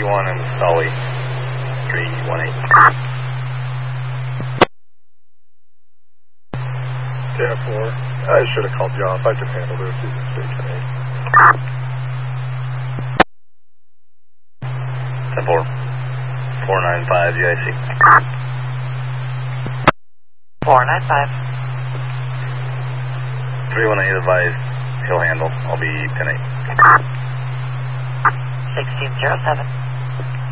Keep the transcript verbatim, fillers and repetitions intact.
one in Sully, three one eight. ten four. I should have called you off. I can handle this. You can stay ten eight. ten four. four nine five U I C. four nine five. three one eight advised. He'll handle. I'll be ten eight. sixteen zero seven.